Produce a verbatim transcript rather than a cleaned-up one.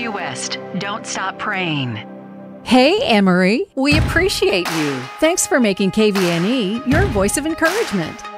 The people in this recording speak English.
Anne-Marie West. Don't stop praying. Hey, Anne-Marie. We appreciate you. Thanks for making K V N E your voice of encouragement.